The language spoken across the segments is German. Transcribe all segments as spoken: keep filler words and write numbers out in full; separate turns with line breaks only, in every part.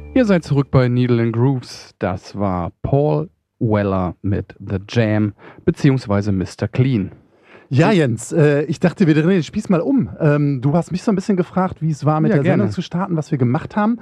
Ihr seid zurück bei Needle and Grooves. Das war Paul Weller mit The Jam, beziehungsweise Mister Clean.
Ja, Jens, äh, ich dachte, wir drehen den Spieß mal um. Ähm, du hast mich so ein bisschen gefragt, wie es war, mit
Ja,
der
gerne.
Sendung zu starten, was wir gemacht haben.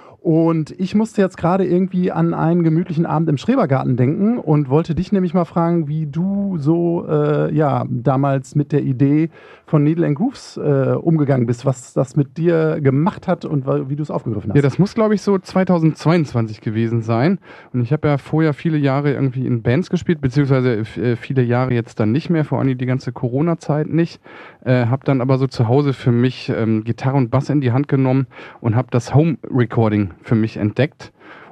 Und ich musste jetzt gerade irgendwie an einen gemütlichen Abend im Schrebergarten denken und wollte dich nämlich mal fragen, wie du so äh, ja, damals mit der Idee von Needle and Grooves äh, umgegangen bist, was das mit dir gemacht hat und wie du es aufgegriffen hast.
Ja, das muss, glaube ich, so zweitausendzweiundzwanzig gewesen sein. Und ich habe ja vorher viele Jahre irgendwie in Bands gespielt, beziehungsweise äh, viele Jahre jetzt dann nicht mehr, vor allem die ganze Corona-Zeit nicht. Äh, habe dann aber so zu Hause für mich ähm, Gitarre und Bass in die Hand genommen und habe das Home-Recording für mich entdeckt.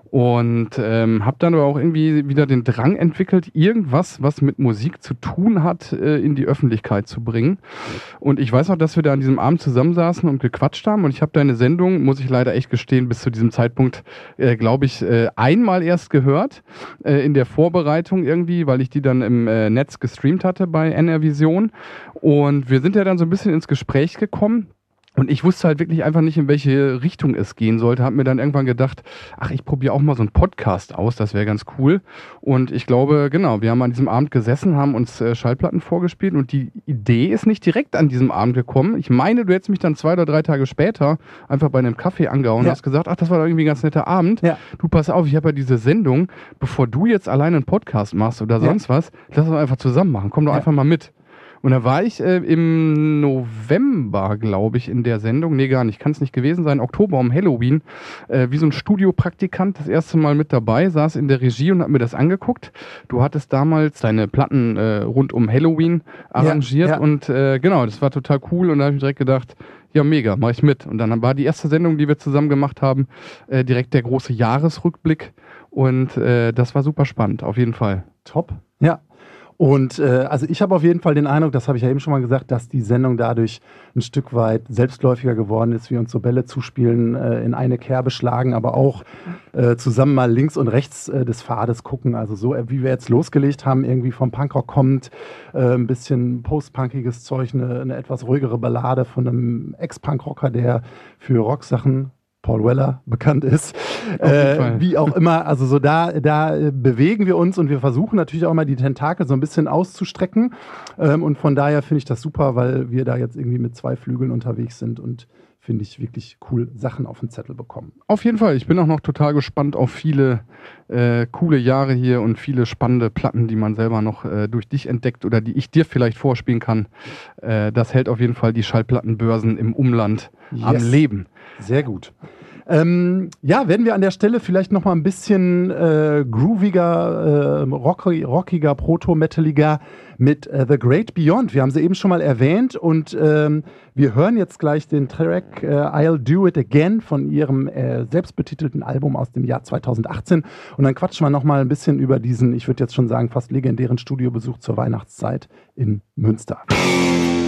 Und ähm, habe dann aber auch irgendwie wieder den Drang entwickelt, irgendwas, was mit Musik zu tun hat, äh, in die Öffentlichkeit zu bringen. Und ich weiß auch, dass wir da an diesem Abend zusammensaßen und gequatscht haben. Und ich habe deine Sendung, muss ich leider echt gestehen, bis zu diesem Zeitpunkt, äh, glaube ich, äh, einmal erst gehört. Äh, in der Vorbereitung irgendwie, weil ich die dann im äh, Netz gestreamt hatte bei N R Vision. Und wir sind ja dann so ein bisschen ins Gespräch gekommen. Und ich wusste halt wirklich einfach nicht, in welche Richtung es gehen sollte. Hab mir dann irgendwann gedacht, ach, ich probiere auch mal so einen Podcast aus, das wäre ganz cool. Und ich glaube, genau, wir haben an diesem Abend gesessen, haben uns äh, Schallplatten vorgespielt und die Idee ist nicht direkt an diesem Abend gekommen. Ich meine, du hättest mich dann zwei oder drei Tage später einfach bei einem Kaffee angehauen und
Ja.
hast gesagt, ach, das war doch irgendwie ein ganz netter Abend.
Ja.
Du, pass auf, ich habe ja diese Sendung, bevor du jetzt alleine einen Podcast machst oder sonst was, lass uns einfach zusammen machen, komm doch
Ja.
einfach mal mit. Und da war ich äh, im November, glaube ich, in der Sendung, nee, gar nicht, kann es nicht gewesen sein, Oktober um Halloween, äh, wie so ein Studiopraktikant das erste Mal mit dabei, saß in der Regie und hat mir das angeguckt. Du hattest damals deine Platten äh, rund um Halloween arrangiert
Ja, ja.
und äh, genau, das war total cool und da habe ich direkt gedacht, ja mega, mach ich mit. Und dann war die erste Sendung, die wir zusammen gemacht haben, äh, direkt der große Jahresrückblick und äh, das war super spannend, auf jeden Fall.
Top. Ja. Und äh, also ich habe auf jeden Fall den Eindruck, das habe ich ja eben schon mal gesagt, dass die Sendung dadurch ein Stück weit selbstläufiger geworden ist, wir uns so Bälle zuspielen, äh, in eine Kerbe schlagen, aber auch äh, zusammen mal links und rechts äh, des Pfades gucken. Also so, äh, wie wir jetzt losgelegt haben, irgendwie vom Punkrock kommt, äh, ein bisschen postpunkiges Zeug, eine, eine etwas ruhigere Ballade von einem Ex-Punkrocker, der für Rocksachen Paul Weller bekannt ist, äh, wie auch immer, also so da, da äh, bewegen wir uns und wir versuchen natürlich auch mal die Tentakel so ein bisschen auszustrecken ähm, und von daher finde ich das super, weil wir da jetzt irgendwie mit zwei Flügeln unterwegs sind und finde ich wirklich cool Sachen auf den Zettel bekommen.
Auf jeden Fall, ich bin auch noch total gespannt auf viele äh, coole Jahre hier und viele spannende Platten, die man selber noch äh, durch dich entdeckt oder die ich dir vielleicht vorspielen kann. Äh, das hält auf jeden Fall die Schallplattenbörsen im Umland
Yes.
am Leben.
Sehr gut. Ähm, ja, werden wir an der Stelle vielleicht noch mal ein bisschen äh, grooviger, äh, rocky, rockiger, proto-metaliger mit äh, The Great Beyond. Wir haben sie eben schon mal erwähnt und ähm, wir hören jetzt gleich den Track äh, I'll Do It Again von ihrem äh, selbstbetitelten Album aus dem Jahr zweitausendachtzehn und dann quatschen wir noch mal ein bisschen über diesen, ich würde jetzt schon sagen, fast legendären Studiobesuch zur Weihnachtszeit in Münster.